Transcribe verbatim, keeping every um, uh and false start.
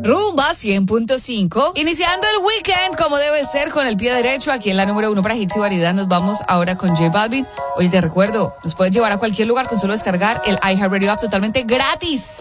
Rumba cien punto cinco. Iniciando el weekend como debe ser, con el pie derecho, aquí en la número uno para hits y variedad. Nos vamos ahora con J Balvin. Oye, te recuerdo, nos puedes llevar a cualquier lugar con solo descargar el iHeartRadio app totalmente gratis.